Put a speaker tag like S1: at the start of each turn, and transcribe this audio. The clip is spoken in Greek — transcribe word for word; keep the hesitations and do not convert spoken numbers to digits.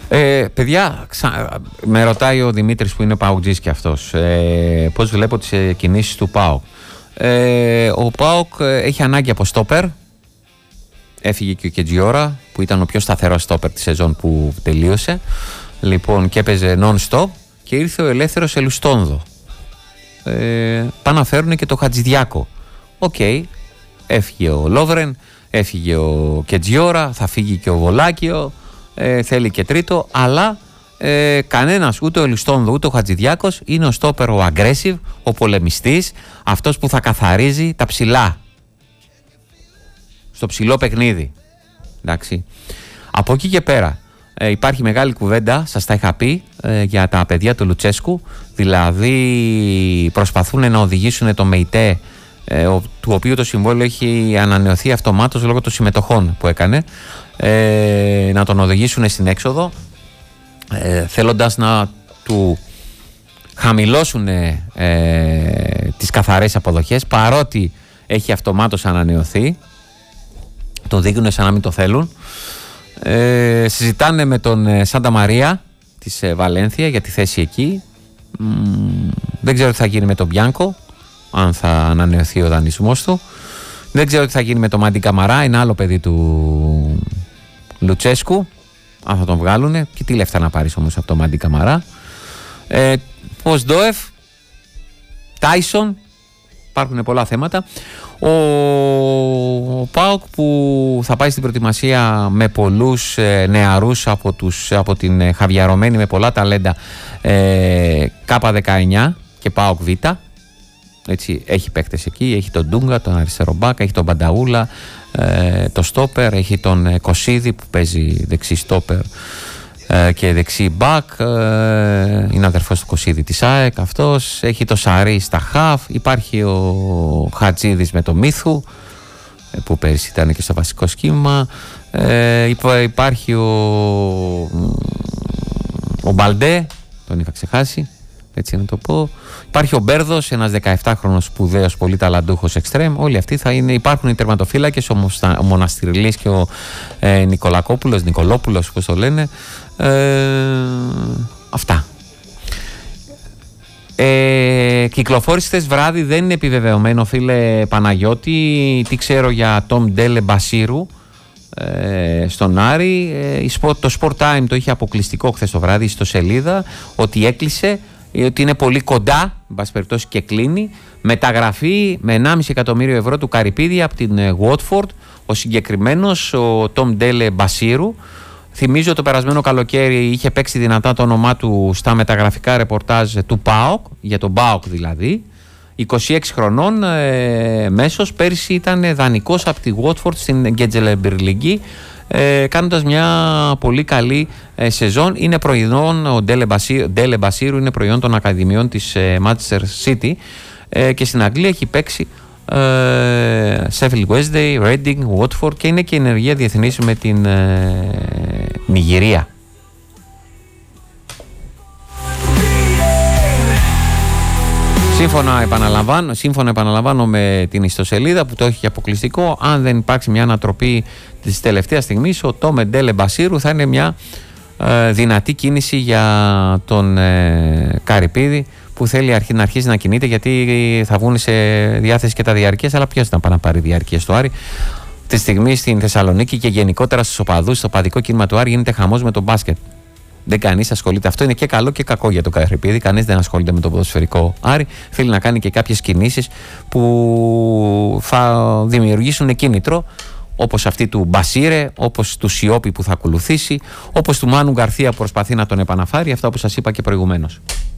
S1: Ε, παιδιά, ξα... με ρωτάει ο Δημήτρης που είναι Παουτζής και αυτός, ε, πώς βλέπω τις ε, κινήσεις του ΠΑΟΚ. Ε, ο ΠΑΟΚ έχει ανάγκη από στόπερ. Έφυγε και ο Κετζιόρα που ήταν ο πιο σταθερός στόπερ τη σεζόν που τελείωσε. Λοιπόν, και έπαιζε non-stop και ήρθε ο ελεύθερος Ελουστόνδο. Ε, πάνε να φέρουν και το Χατζηδιάκο. Οκ, okay. Έφυγε ο Λόβρεν, έφυγε ο Κετζιόρα, θα φύγει και ο Βολάκιο, ε, θέλει και τρίτο, αλλά ε, κανένας, ούτε ο Ελουστόνδο ούτε ο Χατζηδιάκος είναι ο στόπερ, ο aggressive, ο πολεμιστής, αυτός που θα καθαρίζει τα ψηλά. Στο ψηλό παιχνίδι. Εντάξει. Από εκεί και πέρα ε, υπάρχει μεγάλη κουβέντα, σας τα είχα πει, ε, για τα παιδιά του Λουτσέσκου. Δηλαδή προσπαθούν να οδηγήσουν το ΜΕΙΤΕ, ε, ο, του οποίου το συμβόλαιο έχει ανανεωθεί αυτομάτως λόγω των συμμετοχών που έκανε, ε, να τον οδηγήσουν στην έξοδο, ε, θέλοντας να του χαμηλώσουν ε, τις καθαρές αποδοχές, παρότι έχει αυτομάτως ανανεωθεί. Το δείχνουν σαν να μην το θέλουν. Ε, συζητάνε με τον ε, Σάντα Μαρία της ε, Βαλένθια για τη θέση εκεί. Μ, δεν ξέρω τι θα γίνει με τον Μπιάνκο, αν θα ανανεωθεί ο δανεισμός του. Δεν ξέρω τι θα γίνει με τον Μάντι Καμαρά, είναι άλλο παιδί του Λουτσέσκου, αν θα τον βγάλουνε. Και τι λεφτά να πάρεις όμως από τον Μάντι Καμαρά. Ε, ο Σντόεφ, Τάισον, υπάρχουν πολλά θέματα. Ο, ο ΠΑΟΚ που θα πάει στην προετοιμασία με πολλούς ε, νεαρούς από, τους, από την ε, χαβιαρωμένη με πολλά ταλέντα ε, Κάπα δεκαεννιά και ΠΑΟΚ Β. Έτσι, έχει παίκτες εκεί, έχει τον Ντούγκα, τον αριστερό μπακ, έχει τον Μπανταούλα, ε, το στόπερ, έχει τον ε, Κωσίδη που παίζει δεξί στόπερ ε, και δεξί μπακ, ε, είναι αδερφός του Κωσίδη της ΑΕΚ αυτός, έχει το Σαρί στα χαφ, υπάρχει ο Χατζίδης με το Μίθου ε, που πέρυσι ήταν και στο βασικό σχήμα, ε, υπάρχει ο, ο Μπαλντέ, τον είχα ξεχάσει, έτσι να το πω. Υπάρχει ο Μπέρδος, ένας δεκαεφτάχρονος σπουδαίος, πολύ ταλαντούχος εξτρέμ. Όλοι αυτοί θα είναι. Υπάρχουν οι τερματοφύλακες, ο, ο Μοναστηριλής και ο ε, Νικολακόπουλος, Νικολόπουλος, όπως το λένε. Ε, αυτά. Ε, κυκλοφόρησε χθες βράδυ, δεν είναι επιβεβαιωμένο, φίλε Παναγιώτη. Τι ξέρω για Τόμ Ντέλε Μπασίρου ε, στον Άρη. Ε, το Sport Time το είχε αποκλειστικό χθες το βράδυ στο σελίδα, ότι έκλεισε, ότι είναι πολύ κοντά, εν πάση περιπτώσει, και κλείνει. Μεταγραφή με ενάμιση εκατομμύριο ευρώ του Καρυπίδη από την Watford. Ο συγκεκριμένος, ο Τόμ Ντέλε Μπασίρου, θυμίζω το περασμένο καλοκαίρι είχε παίξει δυνατά το όνομά του στα μεταγραφικά ρεπορτάζ του ΠΑΟΚ, για τον ΠΑΟΚ δηλαδή. είκοσι έξι χρονών ε, μέσος, πέρυσι ήταν δανεικός από τη Watford στην Γκέτζελεμπιρλιγκή, ε, κάνοντας μια πολύ καλή ε, σεζόν. Είναι προϊόν, ο Ντέλε Μπασίρου, Ντέλε Μπασίρου είναι προϊόν των ακαδημιών της ε, Manchester City, ε, και στην Αγγλία έχει παίξει ε, Sheffield Wednesday, Reading, Watford και είναι και ενεργεία διεθνής με την ε, Νιγηρία. Σύμφωνα επαναλαμβάνω, σύμφωνα επαναλαμβάνω με την ιστοσελίδα που το έχει αποκλειστικό, αν δεν υπάρξει μια ανατροπή της τελευταίας στιγμής, ο Τόμε Ντέλε Μπασίρου θα είναι μια ε, δυνατή κίνηση για τον ε, Καρυπίδη, που θέλει αρχί, να αρχίσει να κινείται, γιατί θα βγουν σε διάθεση και τα διαρκείας, αλλά ποιος να πάει να πάρει διαρκείας στο Άρη. Τη στιγμή στην Θεσσαλονίκη και γενικότερα στους οπαδούς, στο παδικό κίνημα του Άρη γίνεται χαμός με τον μπάσκετ. Δεν κανείς ασχολείται. Αυτό είναι και καλό και κακό για τον Καρυπίδη. Κανείς δεν ασχολείται με το ποδοσφαιρικό Άρη. Θέλει να κάνει και κάποιες κινήσεις που θα δημιουργήσουν κίνητρο, όπως αυτή του Μπασίρε, όπως του Σιόπη που θα ακολουθήσει, όπως του Μάνου Γκαρθία που προσπαθεί να τον επαναφέρει. Αυτά που σας είπα και προηγουμένως.